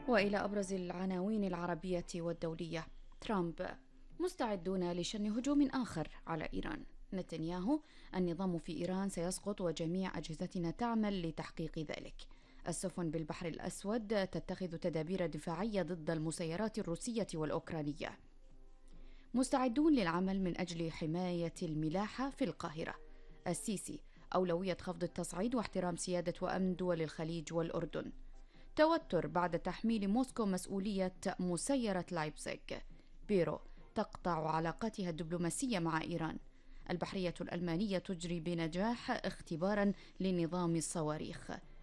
وإلى أبرز العناوين العربية والدولية. ترامب: مستعدون لشن هجوم آخر على إيران. نتنياهو: النظام في إيران سيسقط وجميع أجهزتنا تعمل لتحقيق ذلك. السفن بالبحر الأسود تتخذ تدابير دفاعية ضد المسيرات الروسية والأوكرانية. مستعدون للعمل من أجل حماية الملاحة في القاهرة. السيسي: أولوية خفض التصعيد واحترام سيادة وأمن دول الخليج والأردن. توتر بعد تحميل موسكو مسؤولية مسيرة لايبزيغ. بيرو: تقطع علاقاتها الدبلوماسية مع إيران. البحرية الألمانية تجري بنجاح اختبارا لنظام الصواريخ.